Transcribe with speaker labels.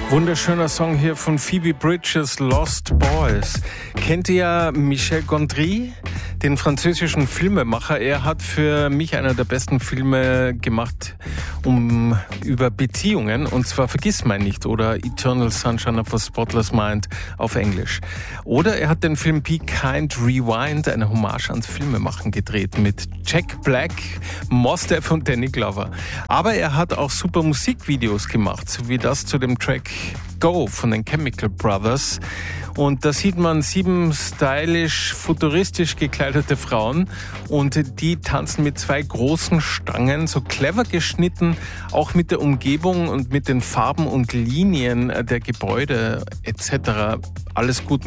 Speaker 1: Wunderschöner Song hier von Phoebe Bridgers, Lost Boys. Kennt ihr Michel Gondry, den französischen Filmemacher? Er hat für mich einer der besten Filme gemacht über Beziehungen, und zwar Vergissmeinnicht oder Eternal Sunshine of a Spotless Mind auf Englisch. Oder er hat den Film Be Kind Rewind, eine Hommage ans Filmemachen, gedreht mit Jack Black, Mos Def und Danny Glover. Aber er hat auch super Musikvideos gemacht, so wie das zu dem Track Go von den Chemical Brothers. Und da sieht man 7 stylisch, futuristisch gekleidete Frauen und die tanzen mit 2 großen Stangen, so clever geschnitten, auch mit der Umgebung und mit den Farben und Linien der Gebäude etc. Alles gut